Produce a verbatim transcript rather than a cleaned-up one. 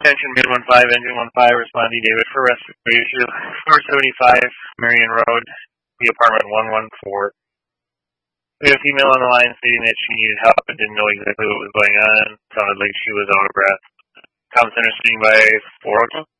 Attention, mid one five, engine one five, responding David for rescue issue four seventy-five, Marion Road, the apartment one one four. We have a female on the line stating that she needed help but didn't know exactly what was going on. Sounded like she was out of breath. Com center sitting by four oh two.